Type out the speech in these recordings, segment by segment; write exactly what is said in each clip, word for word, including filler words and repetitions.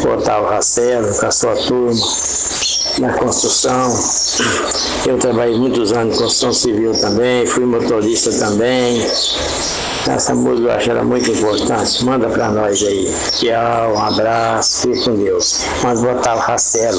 Otávio Rastelo, com a sua turma, na construção. Eu trabalhei muitos anos em construção civil também, fui motorista também. Essa música eu acho ela muito importante. Manda pra nós aí. Tchau, um abraço, fique com Deus. Manda o Otávio Rastelo.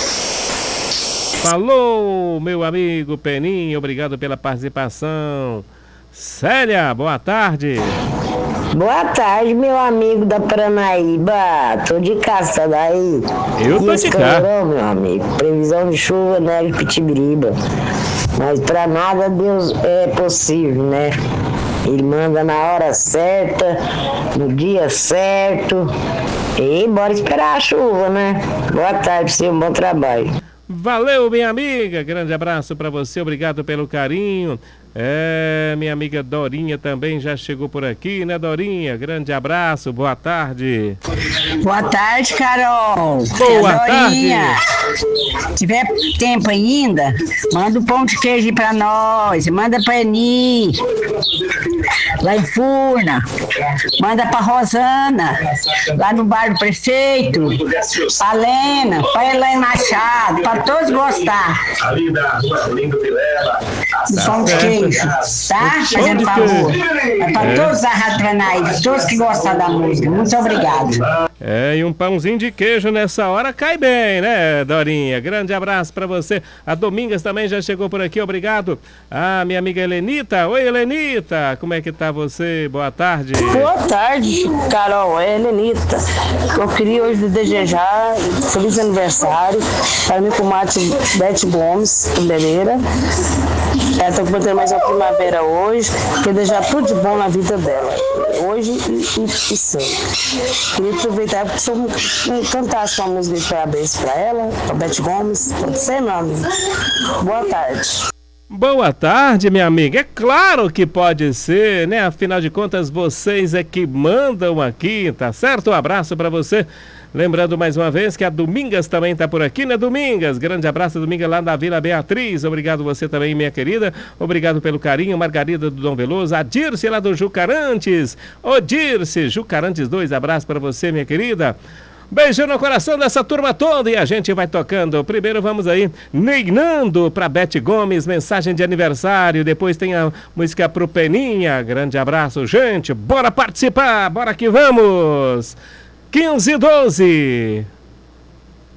Falou, meu amigo Peninha, obrigado pela participação. Célia, boa tarde. Boa tarde, meu amigo da Paranaíba. Tô de casa, tá daí? Eu tô de cá. Meu amigo. Previsão de chuva, né, de Pitibiriba. Mas pra nada Deus é possível, né? Ele manda na hora certa, no dia certo. E bora esperar a chuva, né? Boa tarde, seu bom trabalho. Valeu, minha amiga. Grande abraço pra você, obrigado pelo carinho. É, minha amiga Dorinha também já chegou por aqui, né, Dorinha? Grande abraço, boa tarde. Boa tarde, Carol. Boa é Dorinha. tarde. Se tiver tempo ainda, manda um pão de queijo aí pra nós. Manda pra Eni, lá em Furna. Manda pra Rosana, lá no bar do prefeito. Pra Lena, pra Elaine Machado, pra todos gostar. Do pão de queijo. Tá? Fazendo favor. É para É. todos da Rádio Paranaíba, todos que gostam da música. Muito obrigado. É, e um pãozinho de queijo nessa hora cai bem, né, Dorinha? Grande abraço pra você. A Domingas também já chegou por aqui, obrigado. Ah, minha amiga Helenita. Oi, Helenita, como é que tá você? Boa tarde. Boa tarde, Carol, é Helenita. Eu queria hoje desejar feliz aniversário para minha comadre Beth Gomes, Beleira. Ela está completando mais uma primavera hoje. Queria desejar tudo de bom na vida dela, hoje e, e, e sempre. Queria aproveitar porque se eu cantasse uma música de parabéns para ela, para Beth Gomes, pode ser, meu amigo? Boa tarde. Boa tarde, minha amiga. É claro que pode ser, né? Afinal de contas, vocês é que mandam aqui, tá certo? Um abraço pra você. Lembrando mais uma vez que a Domingas também tá por aqui, né, Domingas? Grande abraço, Domingas, lá da Vila Beatriz. Obrigado você também, minha querida. Obrigado pelo carinho. Margarida do Dom Veloso. A Dirce lá do Jucarantes. Ô, Dirce, Jucarantes dois. Abraço pra você, minha querida. Beijo no coração dessa turma toda e a gente vai tocando. Primeiro vamos aí, Neinando pra Beth Gomes, mensagem de aniversário. Depois tem a música pro Peninha. Grande abraço, gente. Bora participar, bora que vamos. quinze e doze.